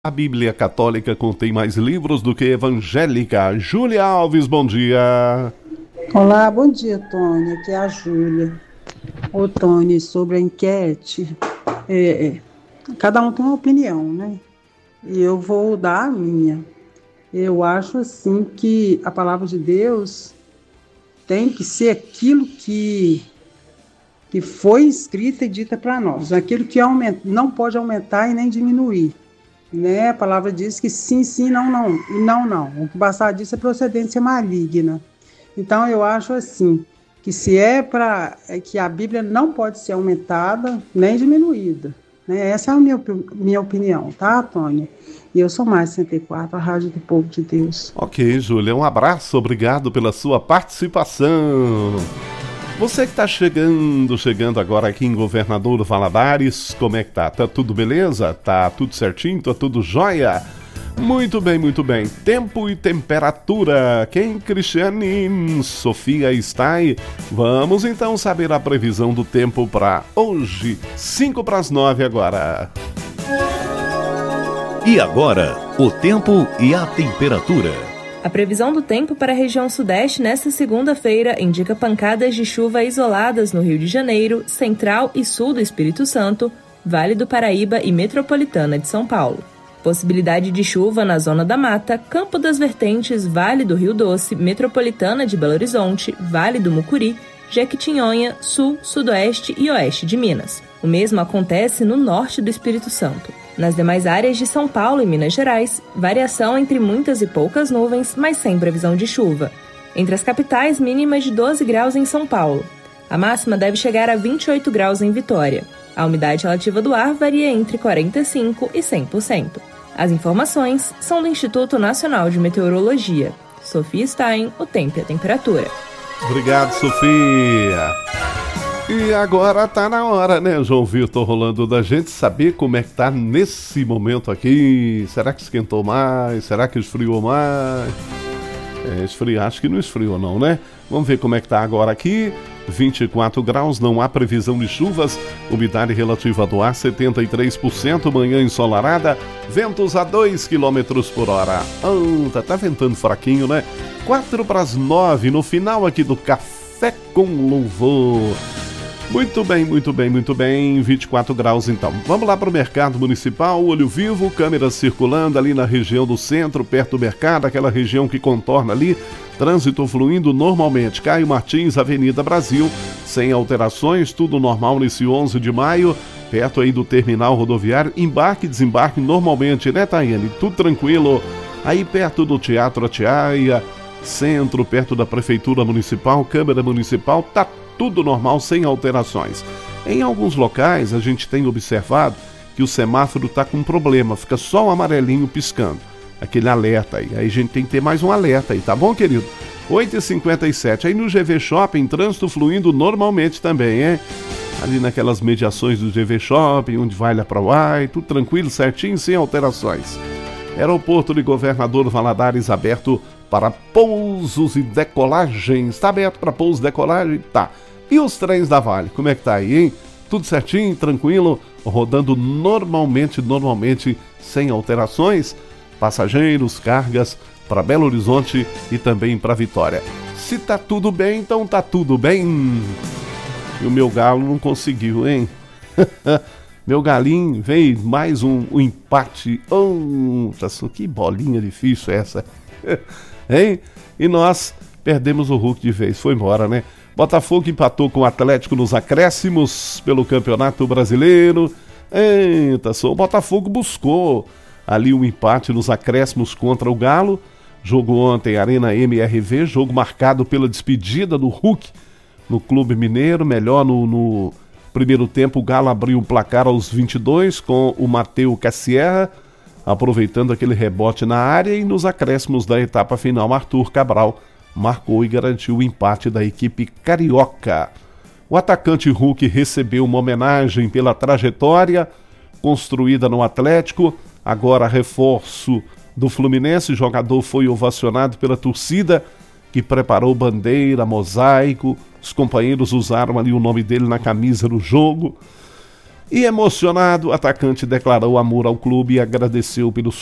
A Bíblia Católica contém mais livros do que evangélica. Júlia Alves, bom dia. Olá, bom dia, Tony. Aqui é a Júlia. Ô, Tony, sobre a enquete, cada um tem uma opinião, né? E eu vou dar a minha. Eu acho, assim, que a palavra de Deus tem que ser aquilo que foi escrita e dita para nós. Aquilo que não pode aumentar e nem diminuir. Né? A palavra diz que sim, sim, não, não, e não, não. O que bastar disso é procedência maligna. Então, eu acho assim, que se que a Bíblia não pode ser aumentada nem diminuída. Né? Essa é a minha opinião, tá, Tônia? E eu sou mais 64, a Rádio do Povo de Deus. Ok, Júlia, um abraço, obrigado pela sua participação. Você que está chegando agora aqui em Governador Valadares, como é que tá? Tá tudo beleza? Tá tudo certinho? Tá tudo jóia? Muito bem, muito bem. Tempo e temperatura. Quem, Cristiane? Sofia está aí. Vamos então saber a previsão do tempo para hoje, 8:55 agora. E agora, o tempo e a temperatura. A previsão do tempo para a região sudeste nesta segunda-feira indica pancadas de chuva isoladas no Rio de Janeiro, central e sul do Espírito Santo, Vale do Paraíba e metropolitana de São Paulo. Possibilidade de chuva na Zona da Mata, Campo das Vertentes, Vale do Rio Doce, metropolitana de Belo Horizonte, Vale do Mucuri, Jequitinhonha, sul, sudoeste e oeste de Minas. O mesmo acontece no norte do Espírito Santo. Nas demais áreas de São Paulo e Minas Gerais, variação entre muitas e poucas nuvens, mas sem previsão de chuva. Entre as capitais, mínimas de 12 graus em São Paulo. A máxima deve chegar a 28 graus em Vitória. A umidade relativa do ar varia entre 45% e 100%. As informações são do Instituto Nacional de Meteorologia. Sofia Stein, o tempo e a temperatura. Obrigado, Sofia. E agora tá na hora, né, João Vitor Rolando, da gente saber como é que tá nesse momento aqui. Será que esquentou mais? Será que esfriou mais? Esfriar, acho que não esfriou não, né? Vamos ver como é que tá agora aqui. 24 graus, não há previsão de chuvas. Umidade relativa do ar, 73%. Manhã ensolarada. Ventos a 2 km por hora. Tá ventando fraquinho, né? 8:55, no final aqui do Café com Louvor. Muito bem, muito bem, muito bem. 24 graus então. Vamos lá para o mercado municipal, olho vivo, câmeras circulando ali na região do centro, perto do mercado, aquela região que contorna ali, trânsito fluindo normalmente. Caio Martins, Avenida Brasil, sem alterações, tudo normal nesse 11 de maio, perto aí do terminal rodoviário, embarque e desembarque normalmente, né, Taiane? Tudo tranquilo. Aí perto do Teatro Atiaia, centro, perto da Prefeitura Municipal, Câmara Municipal, tá tudo normal, sem alterações. Em alguns locais, a gente tem observado que o semáforo está com problema, fica só um amarelinho piscando, aquele alerta aí. Aí a gente tem que ter mais um alerta aí, tá bom, querido? 8:57. Aí no GV Shopping, trânsito fluindo normalmente também, hein? Ali naquelas mediações do GV Shopping, onde vai lá para o Uai, tudo tranquilo, certinho, sem alterações. Aeroporto de Governador Valadares aberto para pousos e decolagens. Está aberto para pouso e decolagem? Tá. E os trens da Vale, como é que tá aí, hein? Tudo certinho, tranquilo, rodando normalmente, sem alterações. Passageiros, cargas para Belo Horizonte e também para Vitória. Se tá tudo bem, então tá tudo bem. E o meu galo não conseguiu, hein? Meu galinho veio mais um empate. Que bolinha difícil essa. Hein? E nós perdemos o Hulk de vez, foi embora, né? Botafogo empatou com o Atlético nos acréscimos pelo Campeonato Brasileiro. Eita, o Botafogo buscou ali um empate nos acréscimos contra o Galo. Jogo ontem, Arena MRV, jogo marcado pela despedida do Hulk no Clube Mineiro. Melhor no primeiro tempo, o Galo abriu o placar aos 22 com o Matheus Cassierra, aproveitando aquele rebote na área, e nos acréscimos da etapa final, Arthur Cabral marcou e garantiu o empate da equipe carioca. O atacante Hulk recebeu uma homenagem pela trajetória construída no Atlético, agora reforço do Fluminense. O jogador foi ovacionado pela torcida, que preparou bandeira, mosaico. Os companheiros usaram ali o nome dele na camisa do jogo. E emocionado, o atacante declarou amor ao clube e agradeceu pelos